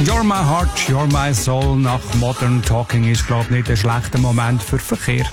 You're my heart, you're my soul. Nach Modern Talking ist, glaube ich, nicht ein schlechter Moment für Verkehr.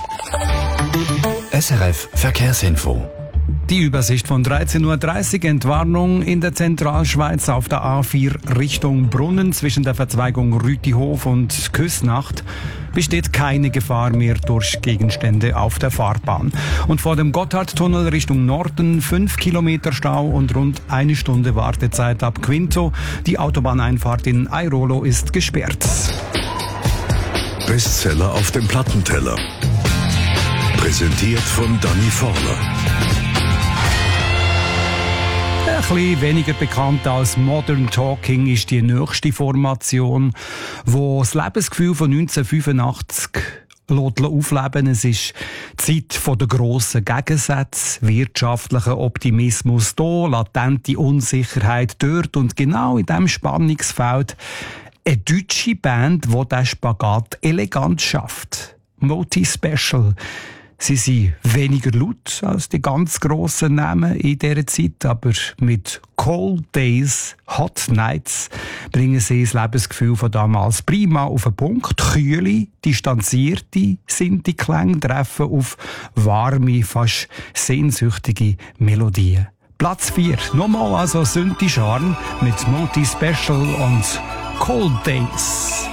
SRF Verkehrsinfo. Die Übersicht von 13.30 Uhr. Entwarnung in der Zentralschweiz auf der A4 Richtung Brunnen zwischen der Verzweigung Rütihof und Küsnacht besteht keine Gefahr mehr durch Gegenstände auf der Fahrbahn. Und vor dem Gotthardtunnel Richtung Norden 5 Kilometer Stau und rund 1 Stunde Wartezeit ab Quinto. Die Autobahneinfahrt in Airolo ist gesperrt. Bestseller auf dem Plattenteller. Präsentiert von Danny Forler. Ein bisschen weniger bekannt als Modern Talking ist die nächste Formation, wo das Lebensgefühl von 1985 aufleben. Es ist die Zeit der grossen Gegensätze, wirtschaftlicher Optimismus da, latente Unsicherheit dort und genau in diesem Spannungsfeld eine deutsche Band, die diesen Spagat elegant schafft. Moti Special. Sie sind weniger laut als die ganz grossen Namen in dieser Zeit, aber mit Cold Days, Hot Nights bringen sie das Lebensgefühl von damals prima auf den Punkt. Kühle, distanzierte sind die Klänge, treffen auf warme, fast sehnsüchtige Melodien. Platz 4, nochmal also Synthi Charme mit Moti Special und Cold Days.